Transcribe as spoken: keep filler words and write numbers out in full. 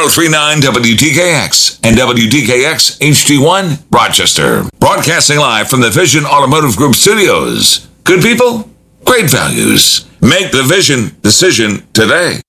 three nine W T K X and W T K X H D one, Rochester. Broadcasting live from the Vision Automotive Group studios. Good people, great values. Make the Vision decision today.